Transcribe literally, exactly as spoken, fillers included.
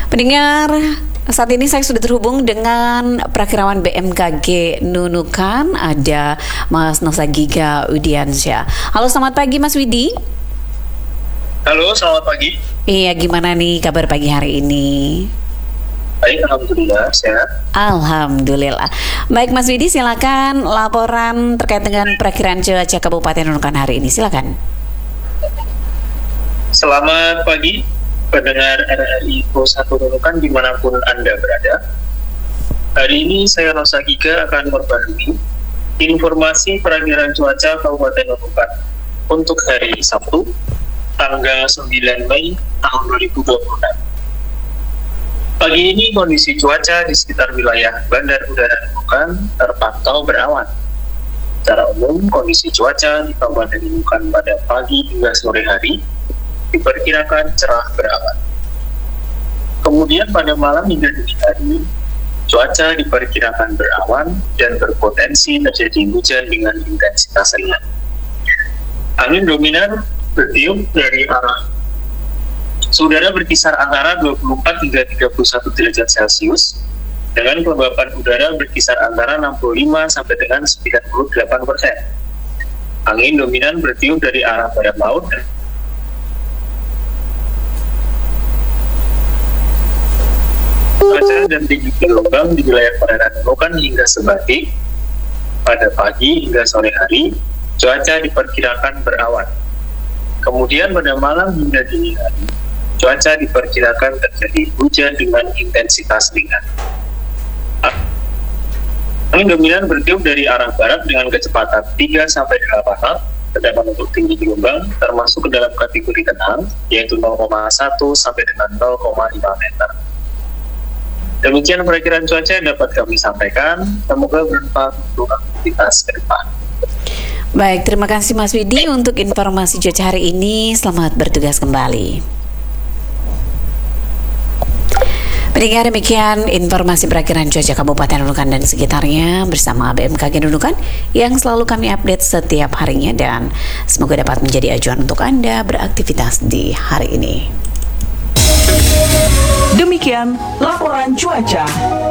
Pendengar, saat ini saya sudah terhubung dengan Prakirawan B M K G Nunukan, ada Mas Nosagiga Widiansyah. Halo, selamat pagi Mas Widi. Halo, selamat pagi. Iya, gimana nih kabar pagi hari ini? Baik, alhamdulillah, sehat. Alhamdulillah. Baik Mas Widi, silakan laporan terkait dengan perakiraan cuaca Kabupaten Nunukan hari ini, silakan. Selamat pagi, pendengar R R I Info satu Nunukan dimanapun Anda berada. Hari ini saya Nosagiga akan memperbarui informasi perakiraan cuaca Kabupaten Nunukan untuk hari Sabtu, tanggal sembilan Mei tahun dua ribu dua puluh enam. Pagi ini kondisi cuaca di sekitar wilayah Bandar Udara Nunukan terpantau berawan. Secara umum, kondisi cuaca di Kabupaten Nunukan pada pagi hingga sore hari diperkirakan cerah berawan. Kemudian pada malam hingga dini hari, cuaca diperkirakan berawan dan berpotensi terjadi hujan dengan intensitas ringan. Angin dominan bertiup dari arah udara berkisar antara dua puluh empat hingga tiga puluh satu derajat Celcius dengan kelembapan udara berkisar antara enam puluh lima sampai dengan sembilan puluh delapan persen. Angin dominan bertiup dari arah barat laut dan cuaca dan tinggi gelombang di wilayah perairan Nunukan hingga sebatik. Pada pagi hingga sore hari, cuaca diperkirakan berawan. Kemudian pada malam hingga dini hari, cuaca diperkirakan terjadi hujan dengan intensitas ringan. Angin dominan bertiup dari arah barat dengan kecepatan tiga sampai delapan knot, sedangkan untuk tinggi gelombang termasuk ke dalam kategori tenang, yaitu nol koma satu sampai dengan nol koma lima meter. Demikian perakiraan cuaca yang dapat kami sampaikan. Semoga bermanfaat untuk aktivitas ke depan. Baik, terima kasih Mas Widi untuk informasi cuaca hari ini. Selamat bertugas kembali. Pendengar, demikian informasi perakiraan cuaca Kabupaten Nunukan dan sekitarnya bersama B M K G Nunukan yang selalu kami update setiap harinya, dan semoga dapat menjadi acuan untuk Anda beraktivitas di hari ini. Demikian laporan cuaca.